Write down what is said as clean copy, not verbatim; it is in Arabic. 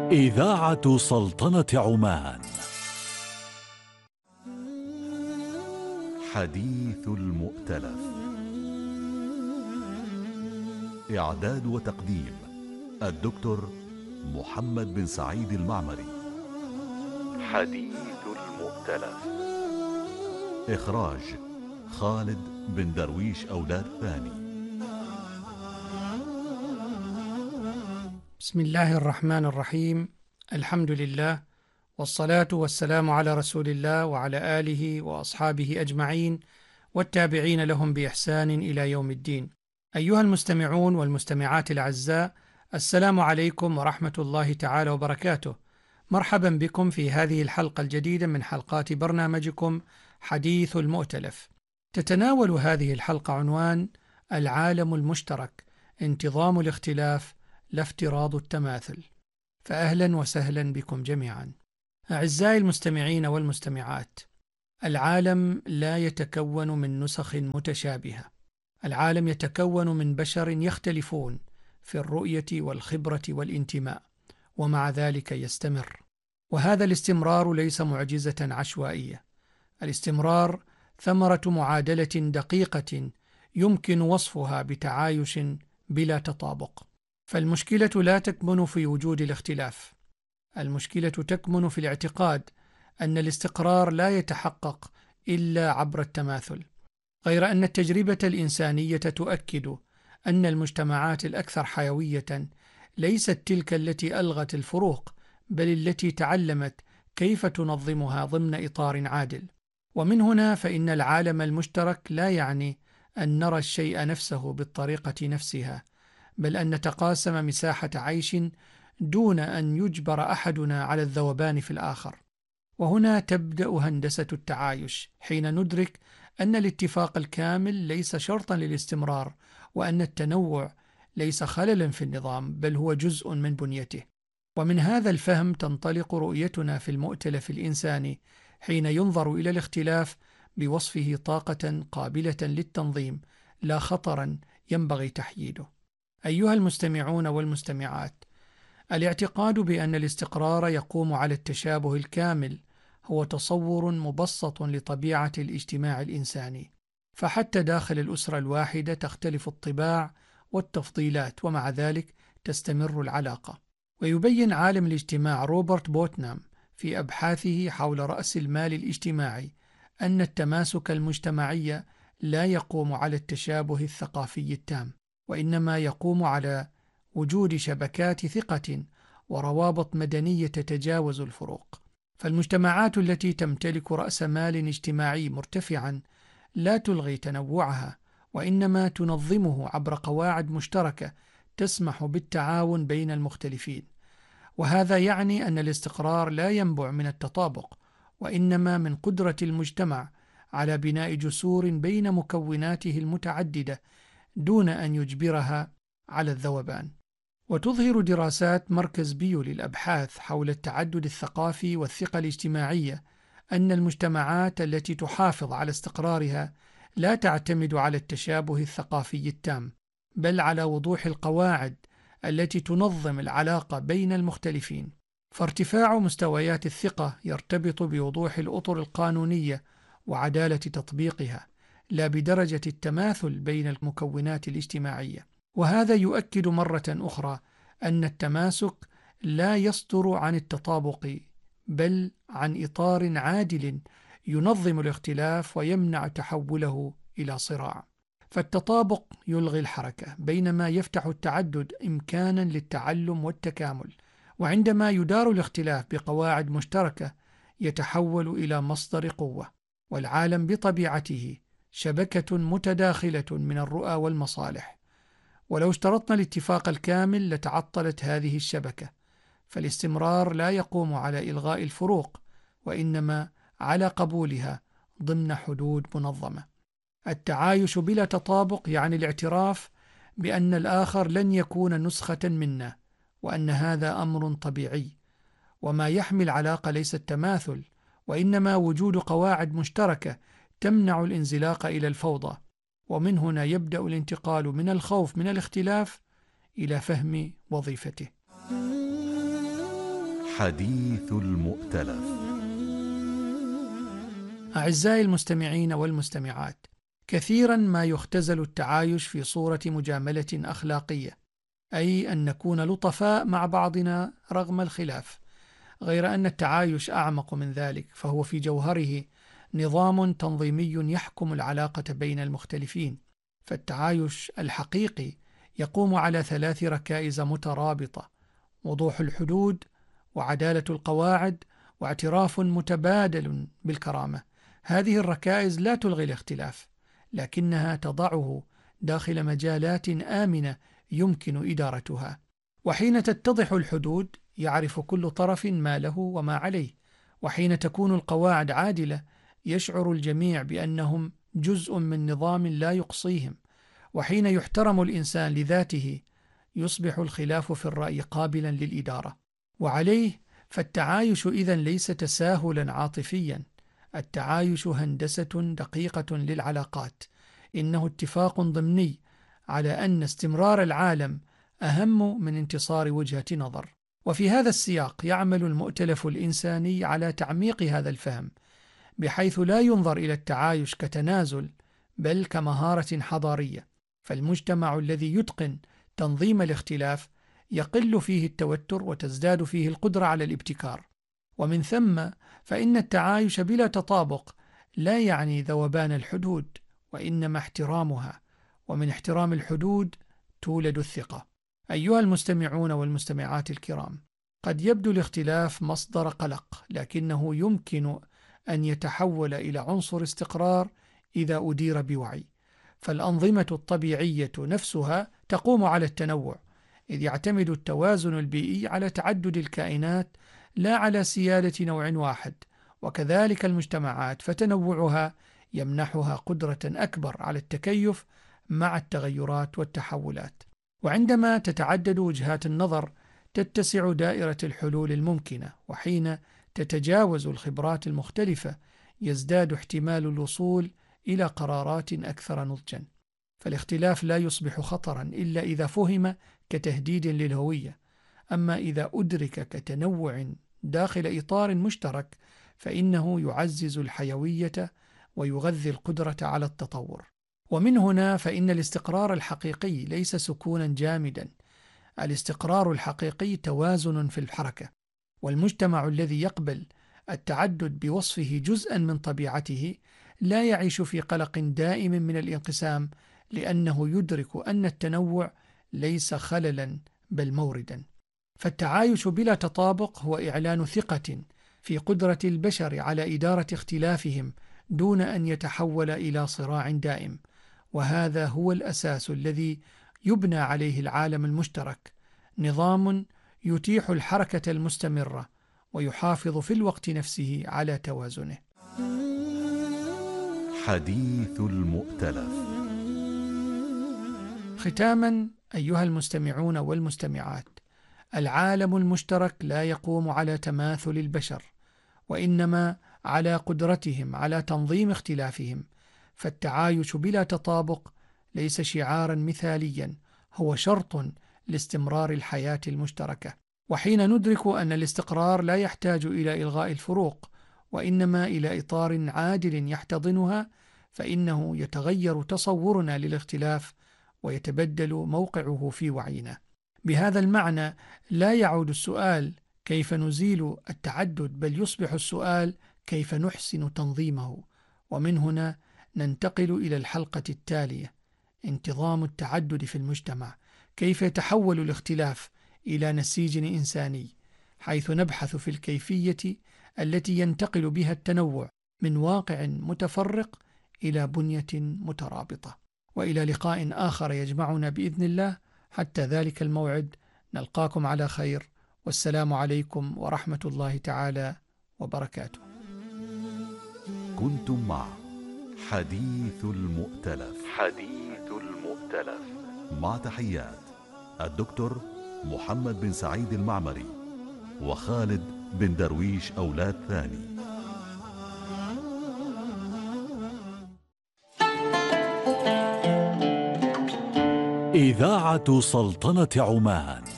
إذاعة سلطنة عمان. حديث المؤتلف. إعداد وتقديم الدكتور محمد بن سعيد المعمري. حديث المؤتلف. إخراج خالد بن درويش أولاد ثاني. بسم الله الرحمن الرحيم. الحمد لله، والصلاة والسلام على رسول الله وعلى آله وأصحابه أجمعين والتابعين لهم بإحسان إلى يوم الدين. أيها المستمعون والمستمعات الأعزاء، السلام عليكم ورحمة الله تعالى وبركاته. مرحبا بكم في هذه الحلقة الجديدة من حلقات برنامجكم حديث المؤتلف. تتناول هذه الحلقة عنوان العالم المشترك، انتظام الاختلاف لا افتراض التماثل. فأهلا وسهلا بكم جميعا. أعزائي المستمعين والمستمعات، العالم لا يتكون من نسخ متشابهة. العالم يتكون من بشر يختلفون في الرؤية والخبرة والانتماء، ومع ذلك يستمر. وهذا الاستمرار ليس معجزة عشوائية. الاستمرار ثمرة معادلة دقيقة يمكن وصفها بتعايش بلا تطابق. فالمشكلة لا تكمن في وجود الاختلاف، المشكلة تكمن في الاعتقاد أن الاستقرار لا يتحقق إلا عبر التماثل، غير أن التجربة الإنسانية تؤكد أن المجتمعات الأكثر حيوية ليست تلك التي ألغت الفروق، بل التي تعلمت كيف تنظمها ضمن إطار عادل. ومن هنا فإن العالم المشترك لا يعني أن نرى الشيء نفسه بالطريقة نفسها، بل أن نتقاسم مساحة عيش دون أن يجبر أحدنا على الذوبان في الآخر. وهنا تبدأ هندسة التعايش، حين ندرك أن الاتفاق الكامل ليس شرطا للاستمرار، وأن التنوع ليس خللا في النظام، بل هو جزء من بنيته. ومن هذا الفهم تنطلق رؤيتنا في المؤتلف الإنساني، حين ينظر إلى الاختلاف بوصفه طاقة قابلة للتنظيم، لا خطرا ينبغي تحييده. أيها المستمعون والمستمعات، الاعتقاد بأن الاستقرار يقوم على التشابه الكامل هو تصور مبسط لطبيعة الاجتماع الإنساني. فحتى داخل الأسرة الواحدة تختلف الطباع والتفضيلات، ومع ذلك تستمر العلاقة. ويبين عالم الاجتماع روبرت بوتنام في أبحاثه حول رأس المال الاجتماعي أن التماسك المجتمعي لا يقوم على التشابه الثقافي التام، وإنما يقوم على وجود شبكات ثقة وروابط مدنية تتجاوز الفروق. فالمجتمعات التي تمتلك رأس مال اجتماعي مرتفعا لا تلغي تنوعها، وإنما تنظمه عبر قواعد مشتركة تسمح بالتعاون بين المختلفين. وهذا يعني أن الاستقرار لا ينبع من التطابق، وإنما من قدرة المجتمع على بناء جسور بين مكوناته المتعددة دون أن يجبرها على الذوبان. وتظهر دراسات مركز بيو للأبحاث حول التعدد الثقافي والثقة الاجتماعية أن المجتمعات التي تحافظ على استقرارها لا تعتمد على التشابه الثقافي التام، بل على وضوح القواعد التي تنظم العلاقة بين المختلفين. فارتفاع مستويات الثقة يرتبط بوضوح الأطر القانونية وعدالة تطبيقها، لا بدرجة التماثل بين المكونات الاجتماعية. وهذا يؤكد مرة أخرى أن التماسك لا يصدر عن التطابق، بل عن إطار عادل ينظم الاختلاف ويمنع تحوله إلى صراع. فالتطابق يلغي الحركة، بينما يفتح التعدد إمكانا للتعلم والتكامل. وعندما يدار الاختلاف بقواعد مشتركة يتحول إلى مصدر قوة. والعالم بطبيعته شبكة متداخلة من الرؤى والمصالح، ولو اشترطنا الاتفاق الكامل لتعطلت هذه الشبكة. فالاستمرار لا يقوم على إلغاء الفروق، وإنما على قبولها ضمن حدود منظمة. التعايش بلا تطابق يعني الاعتراف بأن الآخر لن يكون نسخة منا، وأن هذا أمر طبيعي. وما يحمي العلاقة ليس التماثل، وإنما وجود قواعد مشتركة تمنع الانزلاق إلى الفوضى. ومن هنا يبدأ الانتقال من الخوف من الاختلاف إلى فهم وظيفته. حديث المؤتلف. أعزائي المستمعين والمستمعات، كثيرا ما يختزل التعايش في صورة مجاملة أخلاقية، أي أن نكون لطفاء مع بعضنا رغم الخلاف، غير أن التعايش أعمق من ذلك، فهو في جوهره نظام تنظيمي يحكم العلاقة بين المختلفين. فالتعايش الحقيقي يقوم على 3 ركائز مترابطة: وضوح الحدود، وعدالة القواعد، واعتراف متبادل بالكرامة. هذه الركائز لا تلغي الاختلاف، لكنها تضعه داخل مجالات آمنة يمكن إدارتها. وحين تتضح الحدود يعرف كل طرف ما له وما عليه، وحين تكون القواعد عادلة يشعر الجميع بأنهم جزء من نظام لا يقصيهم، وحين يحترم الإنسان لذاته يصبح الخلاف في الرأي قابلا للإدارة. وعليه فالتعايش إذن ليس تساهلا عاطفيا، التعايش هندسة دقيقة للعلاقات، إنه اتفاق ضمني على أن استمرار العالم أهم من انتصار وجهة نظر. وفي هذا السياق يعمل المؤتلف الإنساني على تعميق هذا الفهم، بحيث لا ينظر إلى التعايش كتنازل بل كمهارة حضارية. فالمجتمع الذي يتقن تنظيم الاختلاف يقل فيه التوتر وتزداد فيه القدرة على الابتكار. ومن ثم فإن التعايش بلا تطابق لا يعني ذوبان الحدود، وإنما احترامها، ومن احترام الحدود تولد الثقة. أيها المستمعون والمستمعات الكرام، قد يبدو الاختلاف مصدر قلق، لكنه يمكن أن يتحول إلى عنصر استقرار إذا أدير بوعي. فالأنظمة الطبيعية نفسها تقوم على التنوع، إذ يعتمد التوازن البيئي على تعدد الكائنات لا على سيادة نوع واحد. وكذلك المجتمعات، فتنوعها يمنحها قدرة أكبر على التكيف مع التغيرات والتحولات. وعندما تتعدد وجهات النظر تتسع دائرة الحلول الممكنة، وحين تتجاوز الخبرات المختلفة يزداد احتمال الوصول إلى قرارات أكثر نضجا. فالاختلاف لا يصبح خطرا إلا إذا فهم كتهديد للهوية، أما إذا أدرك كتنوع داخل إطار مشترك فإنه يعزز الحيوية ويغذي القدرة على التطور. ومن هنا فإن الاستقرار الحقيقي ليس سكونا جامدا، الاستقرار الحقيقي توازن في الحركة. والمجتمع الذي يقبل التعدد بوصفه جزءا من طبيعته لا يعيش في قلق دائم من الانقسام، لأنه يدرك أن التنوع ليس خللا بل موردا. فالتعايش بلا تطابق هو إعلان ثقة في قدرة البشر على إدارة اختلافهم دون أن يتحول إلى صراع دائم. وهذا هو الأساس الذي يبنى عليه العالم المشترك، نظام يتيح الحركة المستمرة ويحافظ في الوقت نفسه على توازنه. حديث المؤتلف. ختاما أيها المستمعون والمستمعات، العالم المشترك لا يقوم على تماثل البشر، وإنما على قدرتهم على تنظيم اختلافهم. فالتعايش بلا تطابق ليس شعارا مثاليا، هو شرط لاستمرار الحياة المشتركة. وحين ندرك أن الاستقرار لا يحتاج إلى إلغاء الفروق، وإنما إلى إطار عادل يحتضنها، فإنه يتغير تصورنا للاختلاف ويتبدل موقعه في وعينا. بهذا المعنى لا يعود السؤال كيف نزيل التعدد، بل يصبح السؤال كيف نحسن تنظيمه. ومن هنا ننتقل إلى الحلقة التالية: انتظام التعدد في المجتمع، كيف يتحول الاختلاف إلى نسيج إنساني، حيث نبحث في الكيفية التي ينتقل بها التنوع من واقع متفرق إلى بنية مترابطة. وإلى لقاء آخر يجمعنا بإذن الله، حتى ذلك الموعد نلقاكم على خير، والسلام عليكم ورحمة الله تعالى وبركاته. كنتم مع حديث المؤتلف. حديث المؤتلف مع تحيات الدكتور محمد بن سعيد المعمري وخالد بن درويش أولاد ثاني. إذاعة سلطنة عمان.